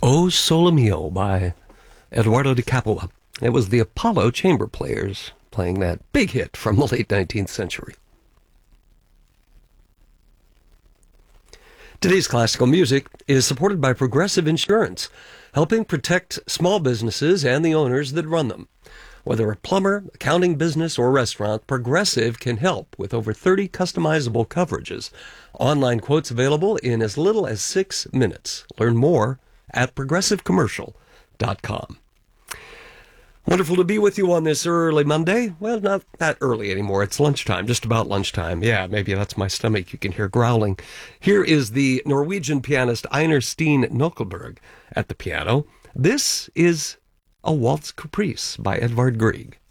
O Sole Mio by Eduardo di Capua. It was the Apollo Chamber Players playing that big hit from the late 19th century. Today's classical music is supported by Progressive Insurance, helping protect small businesses and the owners that run them. Whether a plumber, accounting business, or restaurant, Progressive can help with over 30 customizable coverages. Online quotes available in as little as 6 minutes. Learn more at progressivecommercial.com. Wonderful to be with you on this early Monday. Well, not that early anymore. It's lunchtime, just about lunchtime. Yeah, maybe that's my stomach you can hear growling. Here is the Norwegian pianist Einar Steen Nøkkelberg at the piano. This is a Waltz Caprice by Edvard Grieg.